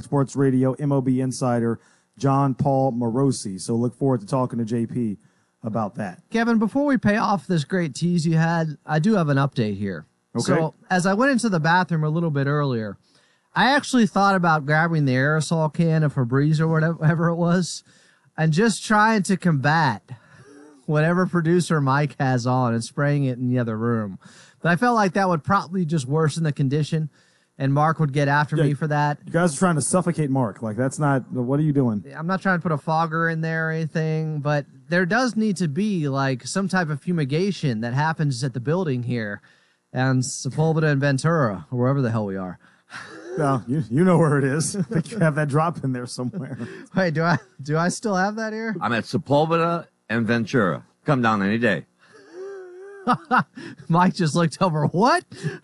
Sports Radio MLB insider John Paul Morosi. So look forward to talking to JP about that. Kevin, before we pay off this great tease you had, I do have an update here. Okay. So as I went into the bathroom a little bit earlier, I actually thought about grabbing the aerosol can of Febreze or whatever it was and just trying to combat whatever producer Mike has on and spraying it in the other room. But I felt like that would probably just worsen the condition, and Mark would get after me for that. You guys are trying to suffocate Mark. Like, that's not, what are you doing? I'm not trying to put a fogger in there or anything, but there does need to be like some type of fumigation that happens at the building here and Sepulveda and Ventura, or wherever the hell we are. Well, you know where it is. I think you have that drop in there somewhere. Wait, do I still have that here? I'm at Sepulveda and Ventura. Come down any day. Mike just looked over. What?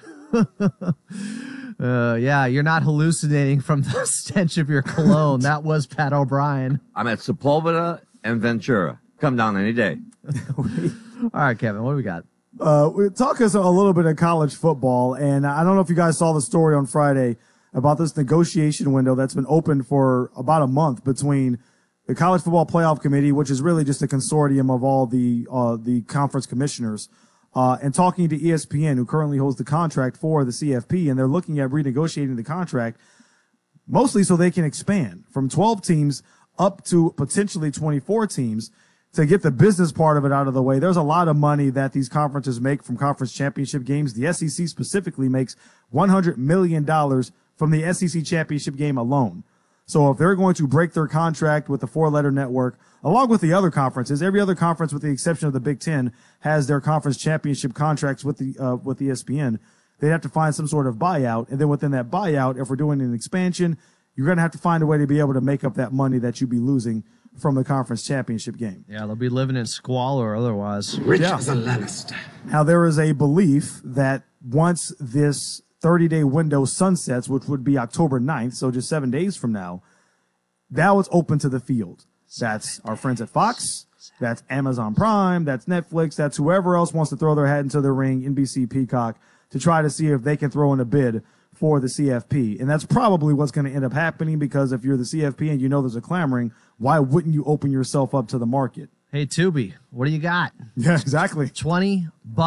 Yeah, you're not hallucinating from the stench of your cologne. That was Pat O'Brien. I'm at Sepulveda and Ventura. Come down any day. All right, Kevin, what do we got? We talk us a little bit of college football, and I don't know if you guys saw the story on Friday about this negotiation window that's been open for about a month between the College Football Playoff Committee, which is really just a consortium of all the conference commissioners, and talking to ESPN, who currently holds the contract for the CFP, and they're looking at renegotiating the contract, mostly so they can expand from 12 teams up to potentially 24 teams to get the business part of it out of the way. There's a lot of money that these conferences make from conference championship games. The SEC specifically makes $100 million from the SEC championship game alone. So if they're going to break their contract with the four-letter network, along with the other conferences, every other conference with the exception of the Big Ten has their conference championship contracts with ESPN. They'd have to find some sort of buyout. And then within that buyout, if we're doing an expansion, you're going to have to find a way to be able to make up that money that you'd be losing from the conference championship game. Yeah, they'll be living in squalor otherwise. Rich as a Lannister. Now, there is a belief that once this 30-day window sunsets, which would be October 9th, so just 7 days from now, now it's open to the field. That's our friends at Fox, that's Amazon Prime, that's Netflix, that's whoever else wants to throw their hat into the ring, NBC, Peacock, to try to see if they can throw in a bid for the CFP. And that's probably what's going to end up happening, because if you're the CFP and you know there's a clamoring, why wouldn't you open yourself up to the market? Hey, Tubi, what do you got? Yeah, exactly. $20?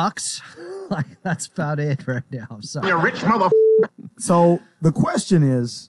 Like, that's about it right now. I'm sorry. You rich mother. So the question is,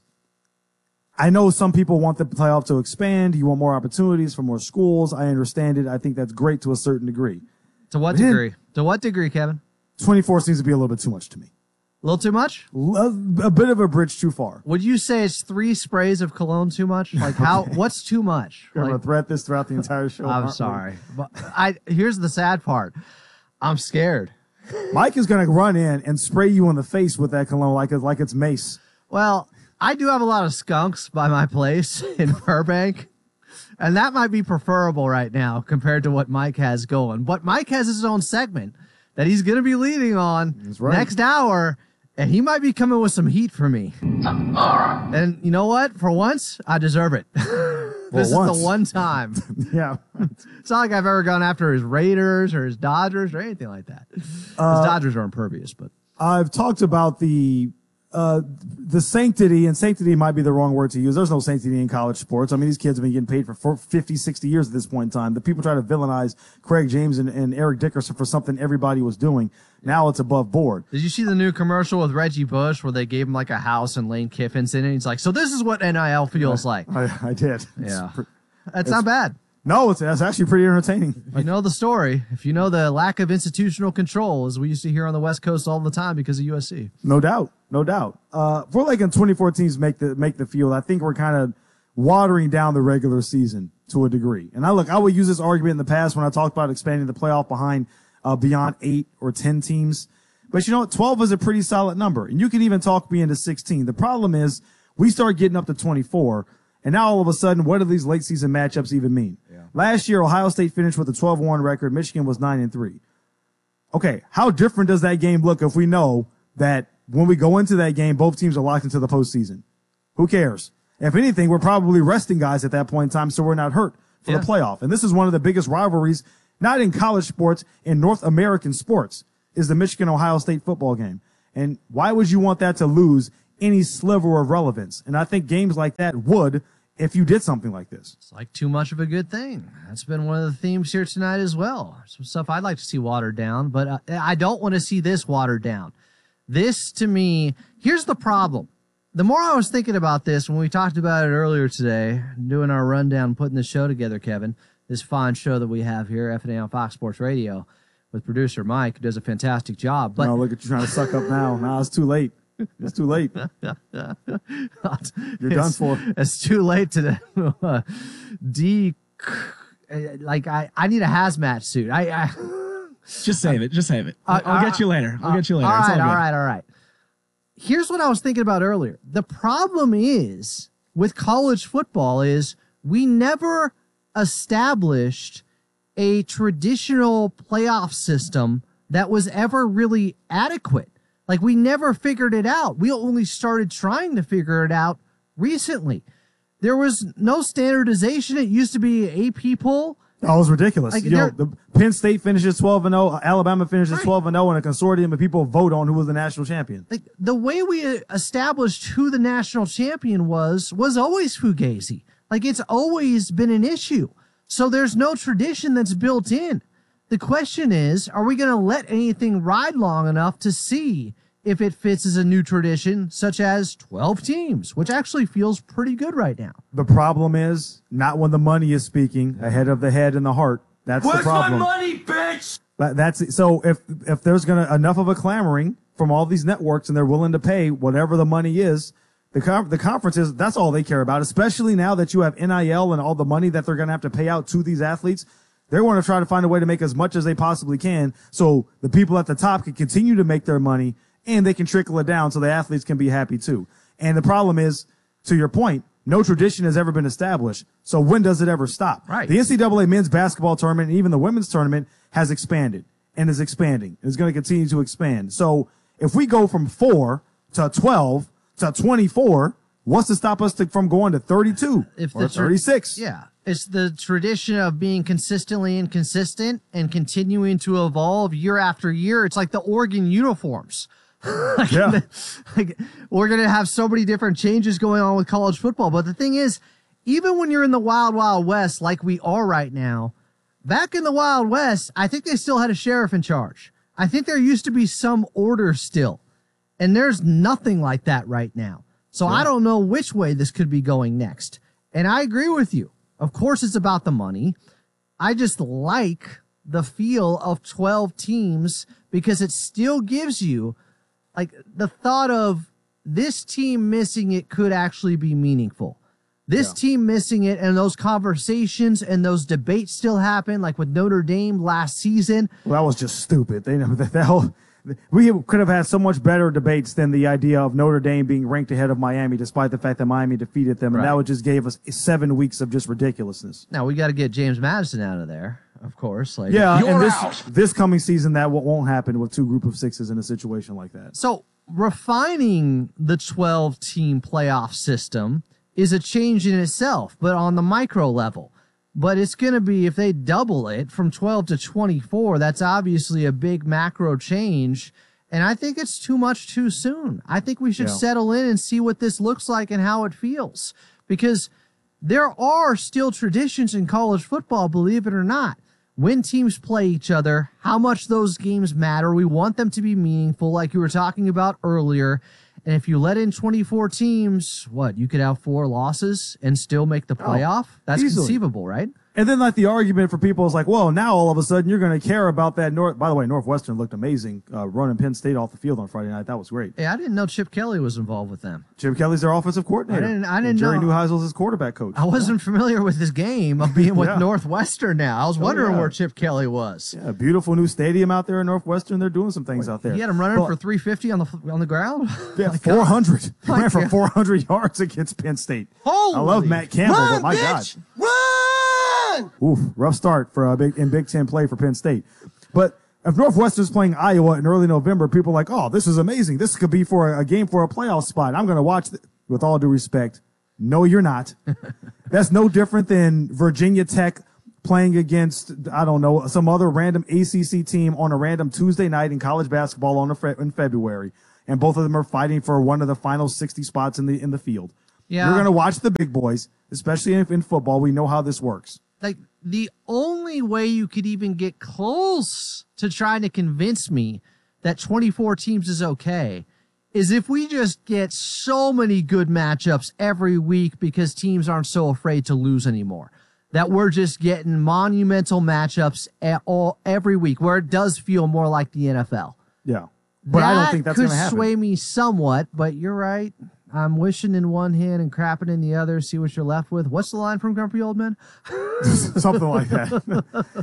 I know some people want the playoff to expand. You want more opportunities for more schools. I understand it. I think that's great to a certain degree. To what degree? To what degree, Kevin? 24 seems to be a little bit too much to me. A little too much? A bit of a bridge too far. Would you say it's 3 sprays of cologne too much? Like, how? What's too much? We're Like, going to thread this throughout the entire show. I'm sorry. But here's the sad part. I'm scared. Mike is going to run in and spray you in the face with that cologne like it's mace. Well, I do have a lot of skunks by my place in Burbank, and that might be preferable right now compared to what Mike has going. But Mike has his own segment that he's going to be leading on next hour, and he might be coming with some heat for me. And you know what? For once, I deserve it. This is the one time. Yeah. It's not like I've ever gone after his Raiders or his Dodgers or anything like that. His Dodgers are impervious, but I've talked about the sanctity, and sanctity might be the wrong word to use. There's no sanctity in college sports. I mean, these kids have been getting paid for 50, 60 years at this point in time. The people try to villainize Craig James and Eric Dickerson for something everybody was doing. Now it's above board. Did you see the new commercial with Reggie Bush where they gave him like a house and Lane Kiffin's in it? He's like, so this is what NIL feels like. I did. Yeah. That's not bad. No, that's actually pretty entertaining. You know the story. If you know the lack of institutional control, as we used to hear on the West Coast all the time because of USC. No doubt. No doubt. If we're like in 24 teams make the field, I think we're kind of watering down the regular season to a degree. And I would use this argument in the past when I talked about expanding the playoff beyond 8 or 10 teams. But you know what? 12 is a pretty solid number. And you can even talk me into 16. The problem is we start getting up to 24. And now all of a sudden, what do these late season matchups even mean? Yeah. Last year, Ohio State finished with a 12-1 record. Michigan was 9-3. Okay. How different does that game look if we know that when we go into that game, both teams are locked into the postseason? Who cares? If anything, we're probably resting guys at that point in time so we're not hurt for the playoff. And this is one of the biggest rivalries, not in college sports, in North American sports, is the Michigan-Ohio State football game. And why would you want that to lose any sliver of relevance. And I think games like that would if you did something like this. It's like too much of a good thing. That's been one of the themes here tonight as well. Some stuff I'd like to see watered down, but I don't want to see this watered down. This, to me, here's the problem. The more I was thinking about this when we talked about it earlier today, doing our rundown, putting the show together, Kevin, this fine show that we have here, F&A on Fox Sports Radio, with producer Mike, who does a fantastic job. But no, look at you trying to suck up now. Nah, it's too late. It's too late. You're done for. It's too late to I need a hazmat suit. Just save it. Just save it. I'll get you later. I'll get you later. All It's right, all all good. right. Here's what I was thinking about earlier. The problem is with college football is we never established a traditional playoff system that was ever really adequate. Like, we never figured it out. We only started trying to figure it out recently. There was no standardization. It used to be AP poll. Oh, it was ridiculous. Like, The Penn State finishes 12-0, Alabama finishes Right. 12-0, and a consortium of people vote on who was the national champion. Like, the way we established who the national champion was always fugazi. Like, it's always been an issue. So there's no tradition that's built in. The question is, are we going to let anything ride long enough to see if it fits as a new tradition, such as 12 teams, which actually feels pretty good right now? The problem is not when the money is speaking ahead of the head and the heart. That's the problem. Where's my money, bitch? That's so if there's enough of a clamoring from all these networks and they're willing to pay whatever the money is, the conferences, that's all they care about, especially now that you have NIL and all the money that they're going to have to pay out to these athletes. They want to try to find a way to make as much as they possibly can so the people at the top can continue to make their money and they can trickle it down so the athletes can be happy too. And the problem is, to your point, no tradition has ever been established. So when does it ever stop? Right. The NCAA men's basketball tournament and even the women's tournament has expanded and is expanding. It's going to continue to expand. So if we go from 4 to 12 to 24, what's to stop us from going to 32 or 36? Yeah. It's the tradition of being consistently inconsistent and continuing to evolve year after year. It's like the Oregon uniforms. Yeah. Like, we're going to have so many different changes going on with college football. But the thing is, even when you're in the wild, wild west like we are right now, back in the Wild West, I think they still had a sheriff in charge. I think there used to be some order still. And there's nothing like that right now. So I don't know which way this could be going next. And I agree with you. Of course, it's about the money. I just like the feel of 12 teams because it still gives you like the thought of this team missing it could actually be meaningful. This team missing it and those conversations and those debates still happen, like with Notre Dame last season. Well, that was just stupid. They know that whole. We could have had so much better debates than the idea of Notre Dame being ranked ahead of Miami, despite the fact that Miami defeated them, and that would just gave us 7 weeks of just ridiculousness. Now we got to get James Madison out of there, of course. Like, Yeah, and this coming season, that won't happen with 2 group of 6s in a situation like that. So refining the 12-team playoff system is a change in itself, but on the micro level. But it's going to be, if they double it from 12 to 24, that's obviously a big macro change. And I think it's too much too soon. I think we should settle in and see what this looks like and how it feels. Because there are still traditions in college football, believe it or not. When teams play each other, how much those games matter. We want them to be meaningful, like you were talking about earlier. And if you let in 24 teams, you could have 4 losses and still make the playoff? That's easily conceivable, right? And then, like, the argument for people is like, well, now all of a sudden you're going to care about that. By the way, Northwestern looked amazing running Penn State off the field on Friday night. That was great. Hey, I didn't know Chip Kelly was involved with them. Chip Kelly's their offensive coordinator. I didn't Jerry know. Neuheisel's his quarterback coach. I wasn't familiar with his game of being with Northwestern now. I was wondering where Chip Kelly was. Yeah, beautiful new stadium out there in Northwestern. They're doing some things out there. He had him running for 350 on the ground? Yeah, 400. He ran for 400 yards against Penn State. I love Matt Campbell, but my God. Run! Oof, rough start for Big Ten play for Penn State. But if Northwestern's playing Iowa in early November, people are like, oh, this is amazing. This could be for a game for a playoff spot. I'm going to watch it. With all due respect, no, you're not. That's no different than Virginia Tech playing against, I don't know, some other random ACC team on a random Tuesday night in college basketball in February. and both of them are fighting for one of the final 60 spots in the field. Yeah. You're going to watch the big boys, especially in football. We know how this works. Like, the only way you could even get close to trying to convince me that 24 teams is okay is if we just get so many good matchups every week because teams aren't so afraid to lose anymore. That we're just getting monumental matchups every week, where it does feel more like the NFL. Yeah. But I don't think that's going to happen. That could sway me somewhat, but you're right. I'm wishing in one hand and crapping in the other. See what you're left with. What's the line from Grumpy Old Men? Something like that.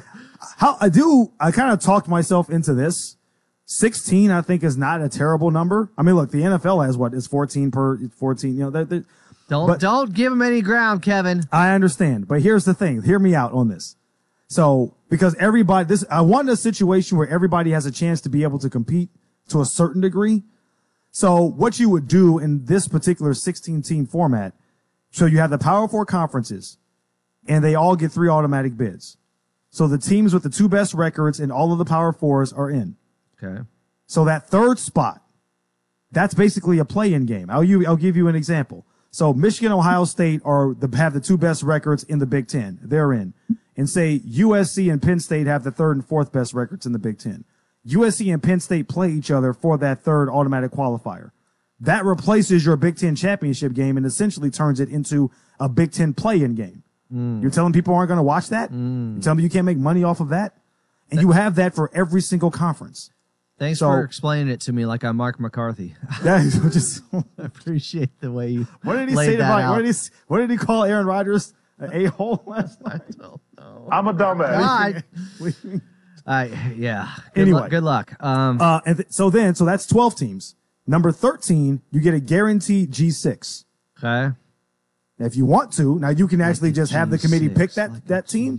I kind of talked myself into this. 16, I think, is not a terrible number. I mean, look, the NFL has is 14 per 14. You know, Don't give him any ground, Kevin. I understand, but here's the thing. Hear me out on this. So, because I want a situation where everybody has a chance to be able to compete to a certain degree. So, what you would do in this particular 16-team format, so you have the Power Four conferences, and they all get 3 automatic bids. So, the teams with the 2 best records in all of the Power Fours are in. Okay. So that third spot, that's basically a play-in game. I'll give you an example. So Michigan, Ohio State have the 2 best records in the Big Ten. They're in. And say USC and Penn State have the 3rd and 4th best records in the Big Ten. USC and Penn State play each other for that 3rd automatic qualifier. That replaces your Big Ten championship game and essentially turns it into a Big Ten play-in game. You're telling people aren't going to watch that? You're telling me you can't make money off of that? And you have that for every single conference. Thanks for explaining it to me like I'm Mark McCarthy. I appreciate the way you What did he laid say that out. What did he call Aaron Rodgers? An a-hole last night? I don't know. I'm a dumbass. Yeah. Anyway. Good luck. So that's 12 teams. Number 13, you get a guaranteed G6. Okay. Now, if you want to, now you can actually just have the committee pick that team,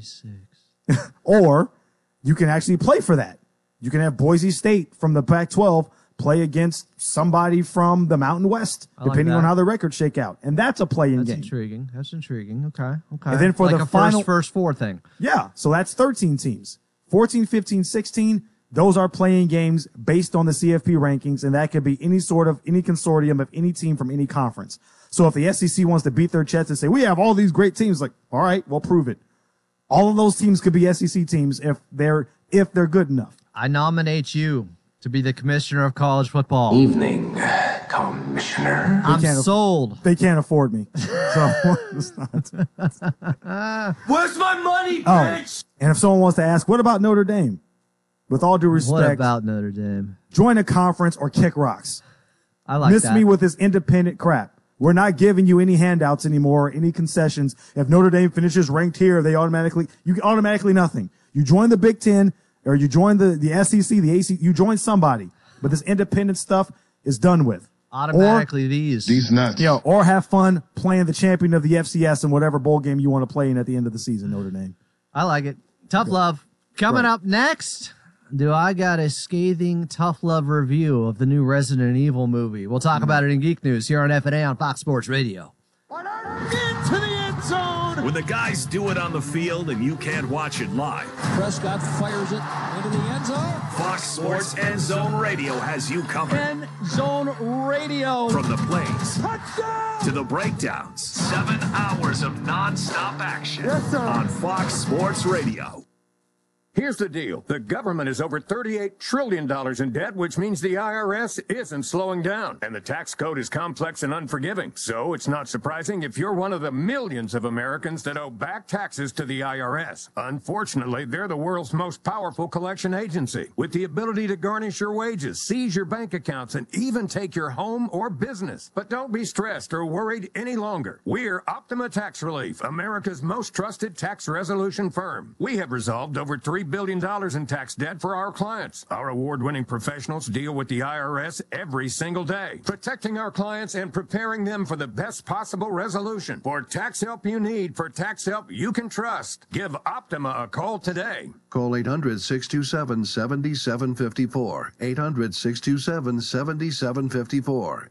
or you can actually play for that. You can have Boise State from the Pac-12 play against somebody from the Mountain West, depending on how the records shake out. And that's a play-in game. That's intriguing. Okay. And then for like the final first 4 thing. Yeah. So that's 13 teams. 14, 15, 16. Those are playing games based on the CFP rankings. And that could be any consortium of any team from any conference. So if the SEC wants to beat their chest and say, we have all these great teams, like, all right, we'll prove it. All of those teams could be SEC teams if they're good enough. I nominate you to be the commissioner of college football. Evening, Commissioner. I'm sold. They can't afford me. So it's not. Where's my money, bitch? And if someone wants to ask, what about Notre Dame? With all due respect, What about Notre Dame? join a conference or kick rocks. I like Miss that. me with this independent crap. We're not giving you any handouts anymore, any concessions. If Notre Dame finishes ranked here, you automatically nothing. You join the Big Ten, or you join the SEC, the AC, you join somebody. But this independent stuff is done with. Automatically These nuts. Or have fun playing the champion of the FCS in whatever bowl game you want to play in at the end of the season, Notre Dame. I like it. Tough love. Coming up next, do I got a scathing tough love review of the new Resident Evil movie? We'll talk about it in Geek News here on FNA on Fox Sports Radio. Into the end zone. When the guys do it on the field and you can't watch it live, Prescott fires it into the end zone. Fox Sports End Zone Radio has you covered. End zone radio. From the plays Touchdown. to the breakdowns, 7 hours of nonstop action on Fox Sports Radio. Here's the deal. The government is over $38 trillion in debt, which means the IRS isn't slowing down. And the tax code is complex and unforgiving. So it's not surprising if you're one of the millions of Americans that owe back taxes to the IRS. Unfortunately, they're the world's most powerful collection agency, with the ability to garnish your wages, seize your bank accounts, and even take your home or business. But don't be stressed or worried any longer. We're Optima Tax Relief, America's most trusted tax resolution firm. We have resolved over $3 billion in tax debt for our clients. Our award-winning professionals deal with the IRS every single day, protecting our clients and preparing them for the best possible resolution. For tax help you need, for tax help you can trust, give Optima a call today. Call 800-627-7754. 800-627-7754.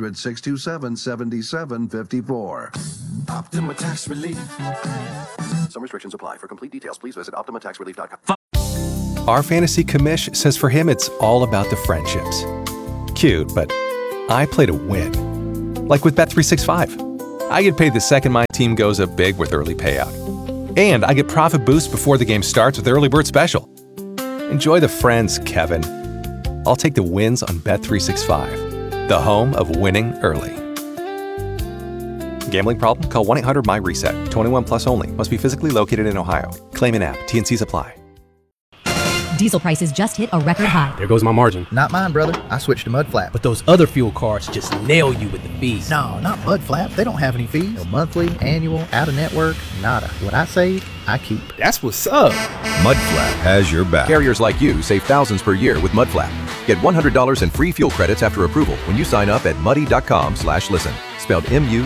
800-627-7754. Optima Tax Relief. Some restrictions apply. For complete details, please visit OptimaTaxRelief.com. Our fantasy commish says for him it's all about the friendships. Cute, but I play to win. Like with Bet365. I get paid the second my team goes up big with early payout. And I get profit boost before the game starts with Early Bird Special. Enjoy the friends, Kevin. I'll take the wins on Bet365, the home of winning early. Gambling problem? Call 1-800-MY-RESET. 21 plus only. Must be physically located in Ohio. Claim in app. T&Cs apply. Diesel prices just hit a record high. There goes my margin. Not mine, brother. I switched to Mudflap. But those other fuel cards just nail you with the fees. No, not Mudflap. They don't have any fees. No monthly, annual, out-of-network, nada. What I save, I keep. That's what's up. Mudflap has your back. Carriers like you save thousands per year with Mudflap. Get $100 in free fuel credits after approval when you sign up at muddy.com/listen. Spelled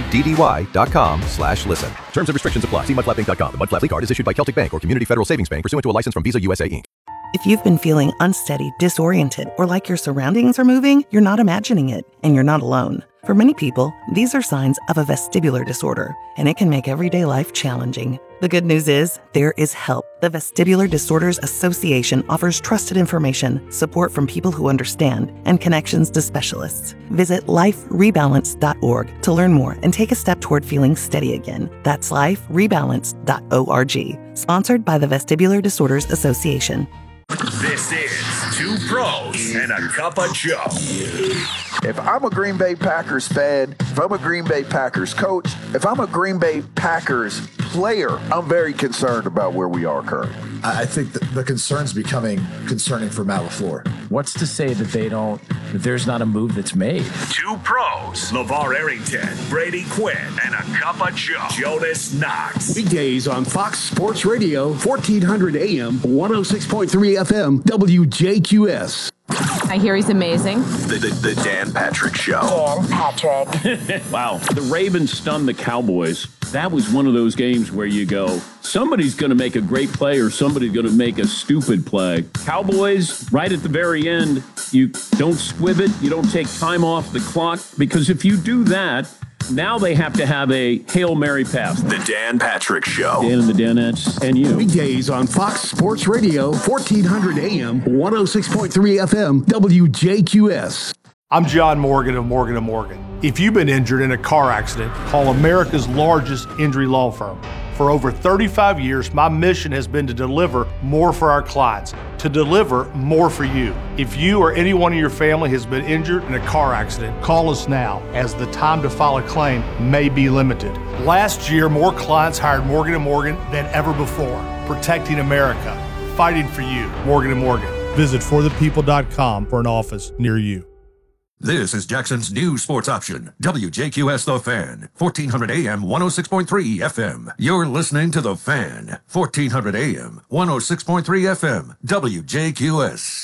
MUDDY.com/listen. Terms and restrictions apply. See mudflapinc.com. The Mudflap card is issued by Celtic Bank or Community Federal Savings Bank pursuant to a license from Visa USA Inc. If you've been feeling unsteady, disoriented, or like your surroundings are moving, you're not imagining it, and you're not alone. For many people, these are signs of a vestibular disorder, and it can make everyday life challenging. The good news is, there is help. The Vestibular Disorders Association offers trusted information, support from people who understand, and connections to specialists. Visit liferebalance.org to learn more and take a step toward feeling steady again. That's liferebalance.org. Sponsored by the Vestibular Disorders Association. This is Two Pros and a Cup of Joe. If I'm a Green Bay Packers fan, if I'm a Green Bay Packers coach, if I'm a Green Bay Packers player, I'm very concerned about where we are currently. I think the concern's becoming concerning for Matt LaFleur. What's to say that there's not a move that's made? Two Pros, LeVar Arrington, Brady Quinn, and a Cup of Joe, Jonas Knox. Weekdays on Fox Sports Radio, 1400 AM, 106.3 FM, WJQS. I hear he's amazing. The Dan Patrick Show. Dan Patrick. Wow. The Ravens stunned the Cowboys. That was one of those games where you go, somebody's going to make a great play or somebody's going to make a stupid play. Cowboys, right at the very end, you don't squib it. You don't take time off the clock, because if you do that, now they have to have a Hail Mary pass. The Dan Patrick Show. Dan and the Danettes and you. Weekdays on Fox Sports Radio, 1400 AM, 106.3 FM, WJQS. I'm John Morgan of Morgan & Morgan. If you've been injured in a car accident, call America's largest injury law firm. For over 35 years, my mission has been to deliver more for our clients, to deliver more for you. If you or anyone in your family has been injured in a car accident, call us now, as the time to file a claim may be limited. Last year, more clients hired Morgan & Morgan than ever before, protecting America, fighting for you. Morgan & Morgan. Visit forthepeople.com for an office near you. This is Jackson's new sports option, WJQS The Fan, 1400 AM, 106.3 FM. You're listening to The Fan, 1400 AM, 106.3 FM, WJQS.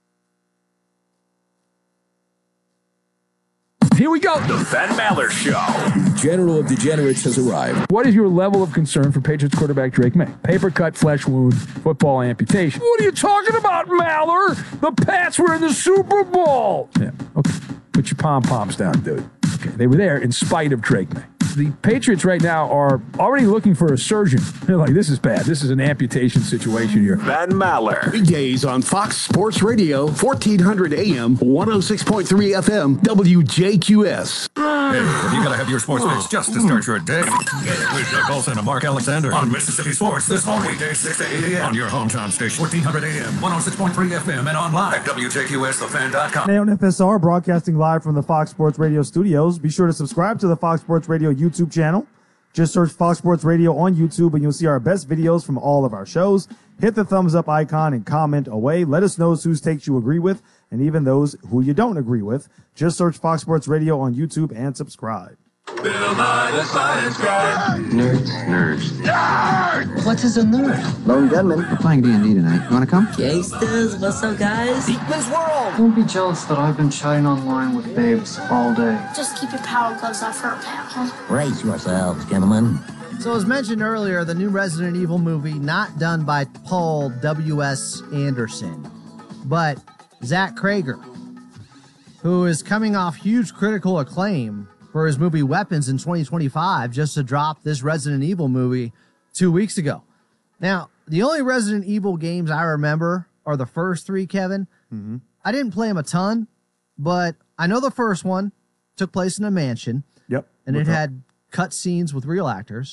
Here we go. The Ben Maller Show. General of Degenerates has arrived. What is your level of concern for Patriots quarterback Drake May? Paper cut, flesh wound, football amputation. What are you talking about, Maller? The Pats were in the Super Bowl. Yeah, okay. Put your pom-poms down, dude. Okay, they were there in spite of Drake May. The Patriots right now are already looking for a surgeon. They're like, this is bad. This is an amputation situation here. Ben Maller. Weekdays on Fox Sports Radio, 1400 AM, 106.3 FM, WJQS. Hey, if you gotta have your sports fix just to start your day, get it with Doug Olson and Mark Alexander on Mississippi Sports this whole weekday, 6 to 8 a.m. on your hometown station, 1400 AM, 106.3 FM, and online at WJQSTheFan.com. Now on FSR, broadcasting live from the Fox Sports Radio studios. Be sure to subscribe to the Fox Sports Radio YouTube channel. Just search Fox Sports Radio on YouTube and you'll see our best videos from all of our shows. Hit the thumbs up icon and comment away. Let us know whose takes you agree with and even those who you don't agree with. Just search Fox Sports Radio on YouTube and subscribe. Bill Nye, the science guy. Nerds. What is a nerd? Lone gunman. We're playing D&D tonight. You want to come? Gangsters, what's up, guys? Beakman's World. Don't be jealous that I've been chatting online with babes all day. Just keep your power gloves off her, pal, huh? Brace yourselves, gentlemen. So as mentioned earlier, the new Resident Evil movie, not done by Paul W.S. Anderson, but Zach Cregger, who is coming off huge critical acclaim for his movie Weapons in 2025, just to drop this Resident Evil movie 2 weeks ago. Now, the only Resident Evil games I remember are the first three, Kevin. I didn't play them a ton, but I know the first one. took place in a mansion. Yep. And it had cut scenes with real actors.